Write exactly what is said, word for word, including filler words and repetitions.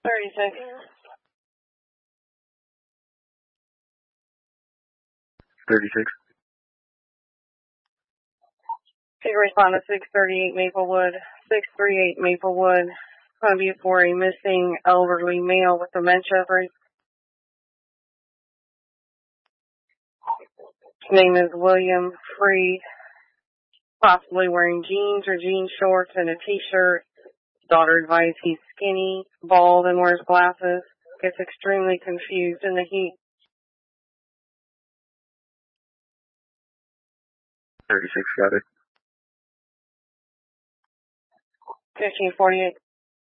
thirty-six. thirty-six. Take a respond to six thirty-eight Maplewood. six thirty-eight Maplewood. Going to be for a missing elderly male with dementia. His name is William Freed. Possibly wearing jeans or jean shorts and a t-shirt. Daughter advised he's skinny, bald, and wears glasses. Gets extremely confused in the heat. thirty-six, got it. fifteen forty-eight.